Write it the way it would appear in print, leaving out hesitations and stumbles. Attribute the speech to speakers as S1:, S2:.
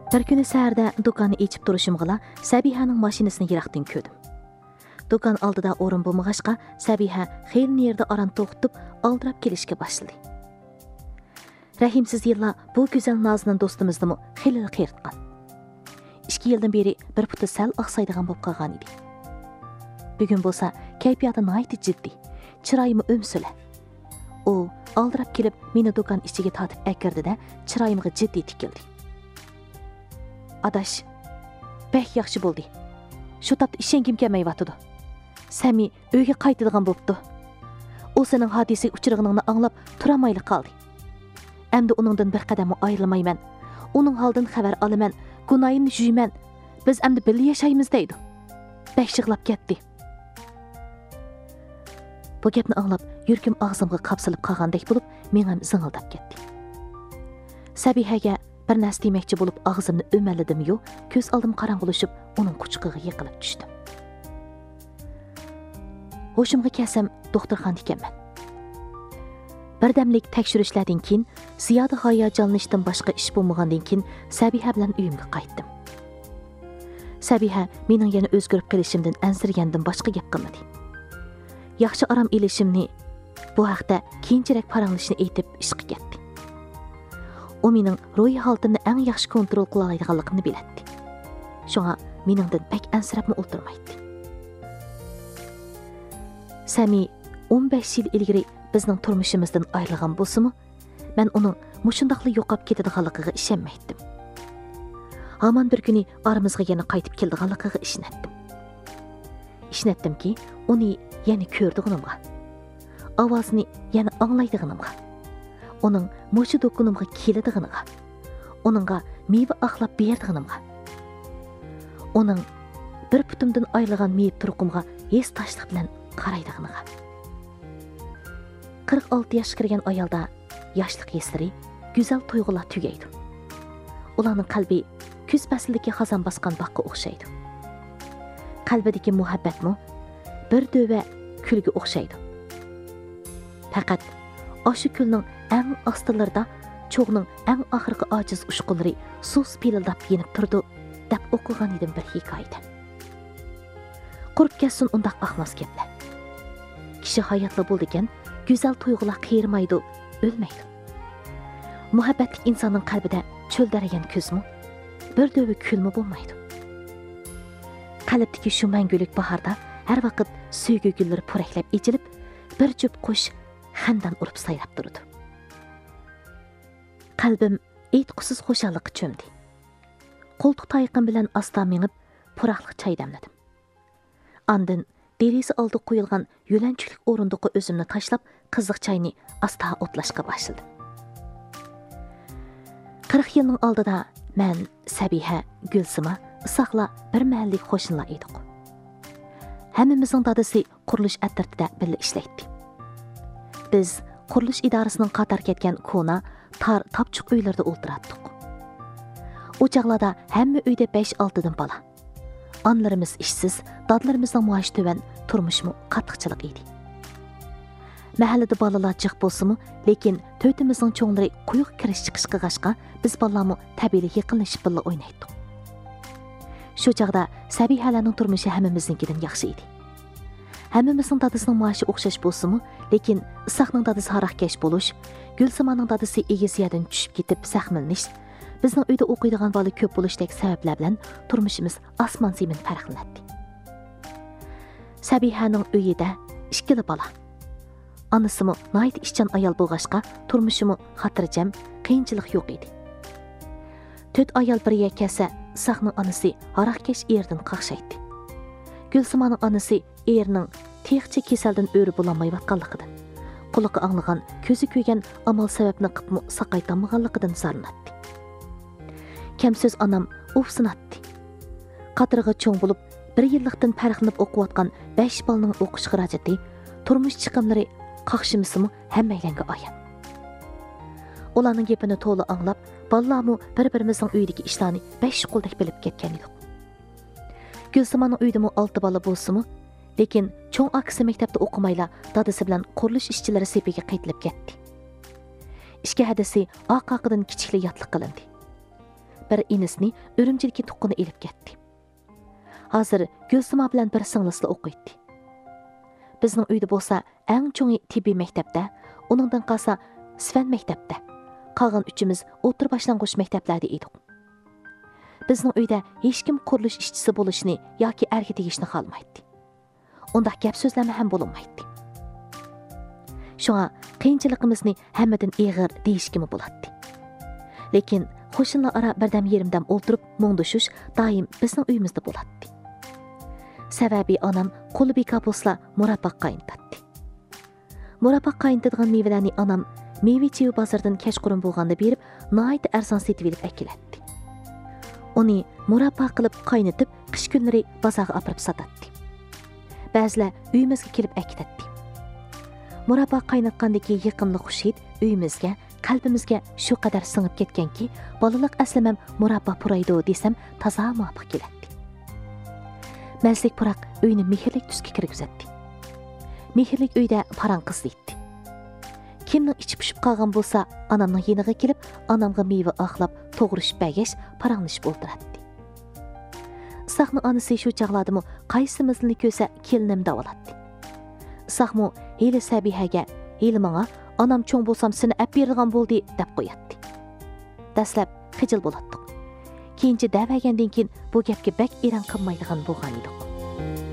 S1: Bir kuni səhərdə do'konni içib turishimg'ila Sabihaning mashinasini yiroqdan ko'rdim. Do'kon oldida o'rin bo'lmag'achqa, Sabiha xeyli yerda aran to'xtatib, aldirab kelishga boshladi. Rahimsiz yillar bu go'zal Nozining do'stimizni xeyli qiyrtgan. 2 yildan beri bir puti sal oqsaydigan bo'lib qolgan edi. Bugun bo'lsa, kayfiyati nihoyat jiddiy, chiroyimi o'msula. U aldirab kelib, meni do'kon ichiga tortib akirdi-da, chiroyimga jiddiy tikildi. Adash, bək yaxşı bo'ldi. Shu topda ishongim kelmayotdi. Sami uyga qaytadigan bo'pti. U sening hodisa uchrag'ingni anglab turamayli qoldi. Endi uningdan bir qadam ayrilmayman. Uning holdan xabar olaman, gunoyimni juyman. Biz endi birga yashaymiz deydi. Bək yig'lab ketdi. Bu gapni anglab, yurkim og'zimga qapsilib qolgandek bo'lib, men ham zing'ildab ketdi. Sabihaga bir narsa demoqchi bo'lib og'zimni o'maladim-yu, ko'z oldim qorong'ulashib, uning quchqig'iga yiqilib tushdim. Hoshimga kelsam, doktorxonada ekanman. Birdamlik tekshirishlardan keyin, ziyoda hayajonlanishdan boshqa ish bo'lmagandan keyin Sabiha bilan uyimga qaytdim. Sabiha mening yana o'zgarib qolishimdan ansirgandan boshqa gap qilmadi. Yaxshi aram elishimni, bu haqda keyinchalik paranglashni aytib ishga ketdi. O mening ruhiy holatimni eng yaxshi kontrol qila oladiganligimni biladi. Shunga meningdan bak ansirabmi o'tirmaydi. Sami 15 yil ilgari bizning turmushimizdan ayrilgan bo'lsa-mu, men uning mushundaqli yo'qolib ketadiganligiga ishonmaydim. Hamon bir kuni aramizga yana qaytib keladiganligiga ishondim. Ishonaddimki, uni yana ko'rdiganimga, ovozini yana anglaydiganimga, uning mushu do'konimga keladiganiga, uningga meva axlab berdiganimga, uning bir putumdan ayrilgan meva turqimga hes tashliq bilan qaraydiganiga. 46 yoshga kirgan ayolda yoshlik hislari, go'zal tuyg'ular tugaydi. Ularning qalbi kuz faslidagi xazon bosgan baqqa o'xshaydi. Qalbidagi muhabbatmi bir döva kulga o'xshaydi. Faqat oshu kulning eng ostilarida cho'g'ning eng oxirgi ojiz ushqunlari sus pilildab yenib turdi deb o'qigan edim bir hikoyada. Qurib ketsin undaq axmas gaplar. Kishi hayotli bo'ldi ekan, go'zal tuyg'ular qiyirmaydi, o'lmaydi. Muhabbatli insonning qalbida cho'ldaragan ko'zmi, bir döva kulmi bo'lmaydi. Qalbdagi shu mangulik bahorda har vaqt sevgi gullari po'raklab echilib, bir jup qush xandan urib sayrab turdi. Qalbim aytqusiz xo'shallikqa cho'mdi. Qo'ltiq tayiqim bilan asta mengib, puraqliq choy damladim. Andin derisi oldi qo'yilgan yo'lanchilik o'rindiqqa o'zimni tashlab, qiziq choyni asta o'tlashga boshladim. 40 yilning oldida men Sabiha, Gulsima, Isaqla bir mahallik qo'shnilar edik. Hammamizning dadasi qurilish attirtida birga ishlaydi. Biz qurilish idorasining qatar ketgan kona, tar, tapchuq uylarda o'ltirardik. O chaqlarda hamma uyda 5-6 dan bola. Onlarimiz ishsiz, dadlarimizning maoshi to'van, turmushmi qattiqchilik edi. Mahallada bolalar jiq bo'lsa-mu, lekin to'ytimizning cho'nglari quyuq kirish chiqish qilg'ashqa, biz bolalarmi tabiiy yaqinlashib birga o'ynaydik. Shu chaqda Sabihalarning turmushi hammamiznikidan yaxshi edi. Hammamizning dadasining maoshi o'xshash bo'lsa-mu, lekin Isaqning dadasi haraqkash bo'lish, Gulsimaning dadasi egasiyadan tushib ketib sahmilnish, bizning uyda o'qiydigan bola ko'p bo'lishdek sabablar bilan turmushimiz osmon zemin farqlanadi. Sabihaning uyida 2 bola. Anasimi nihoyat ishchan ayol bo'lg'ashqa, turmushimi xotirjam, qiyinchilik yo'q edi. 4 ayol birga kelsa, Isaqning onasi haraqkash erdan qaqshaydi. Gulsimaning onasi erining texcha kasaldan o'ri bo'lolmayotganligidan, quloqi anglagan, ko'zi ko'ygan amal sababni qilib saqaytolmaganligidan zarlanadi. Kamso'z onam ufsinatdi. Qatirg'i cho'ng bo'lib, 1 yillikdan farqlanib o'qiyotgan 5 bolaning o'qish xarajati, turmush chiqimlari qaqshimisimi hammaylanga ayon. Ularning gapini to'la anglab, bolalarmi bir-birimizning uyidagi ishlarni 5 qo'ldek bilib ketgan edik. Gulsimaning uyidami 6 bola bo'lsa-mu, lekin cho'ng akasi maktabda o'qimayla dadasi bilan qurilish ishchilari sepiga qaytilib ketdi. Ishga hadasi oq-oqidan kichikli yotliq qilindi. bir inisini Ürümchilikka tuqquni elib ketdi. Hozir Gulsima bilan bir singlisida o'qiydi. Bizning uyda bo'lsa, eng cho'ngi tibbiy maktabda, uningdan qolsa Sven maktabda. Qolgan uchimiz o'tir boshlang'ich maktablarda edik. Bizning uyda hech kim qurilish ishchisi bo'lishni yoki erga tegishni xohlamaydi. Undaq gap so'zlama ham bo'lmaydi. Shunga qiyinchiligimizni hammadan ig'ir deyishkimi bo'ladi. Lekin qo'shnilar ara birdam yerimdam o'ltirib mungdushish doim bizning uyimizda bo'ladi. Sababi onam qo'li bekapusla murabba qaynatdi. Murabba qaynatadigan mevalarni onam meva-cheva bozordan kechqurun bo'lganda berib, nihoyat arzon setib olib akiladi. Uni murabba qilib qaynatib, qish kunlari bozorga olib sotadi. Ba'zilar uyimizga kelib akitadi. Murabba qaynatgandagi yiqimli xush hid uyimizga, qalbimizga shu qadar singib ketganki, bolalik aslamam murabba puraydi desam toza muvofiq keladi. Mazlik puroq uyni mehrlik tusga kirgizadi. Mehrlik uyda paranqiz deydi. Kimning ichi pishib qolgan bo'lsa, onamning yeniga kelib, onamga meva oqlab, to'g'rishib bagash, paranglashib o'ltiradi. Isoqning onasi shu chaqladimi, qaysimizni ko'sa kelinim davoladi. Isoqmi heli Sabihaga, heli menga onam cho'ng bo'lsam seni olib beradigan bo'ldi deb qo'yadi. Dastlab xijil bo'ladi. Keyinchi davagandan keyin bu gapga bak eran qilmaydigan bo'lgan edik.